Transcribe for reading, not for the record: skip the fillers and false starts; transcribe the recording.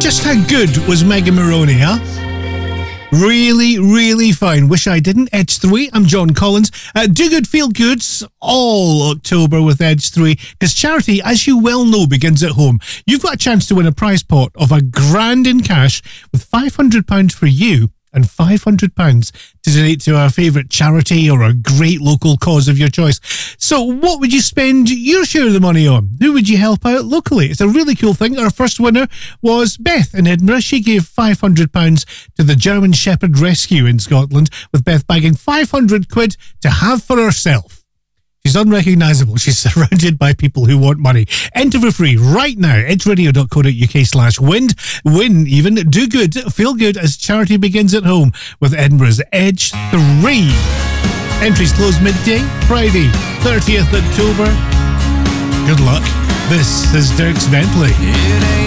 Just how good was Megan Maroney, huh? Really, really fine. Wish I didn't. Edge 3, I'm John Collins. Do Good, Feel Goods all October with Edge 3, because charity, as you well know, begins at home. You've got a chance to win a prize pot of £1,000 in cash with £500 for you and £500 to donate to our favourite charity or a great local cause of your choice. So what would you spend your share of the money on? Who would you help out locally? It's a really cool thing. Our first winner was Beth in Edinburgh. She gave £500 to the German Shepherd Rescue in Scotland, with Beth bagging £500 to have for herself. She's unrecognisable. She's surrounded by people who want money. Enter for free right now. edgeradio.co.uk/win. Win even. Do good. Feel good as charity begins at home with Edinburgh's Edge 3. Entries close midday, Friday, 30th October. Good luck. This is Dierks Bentley.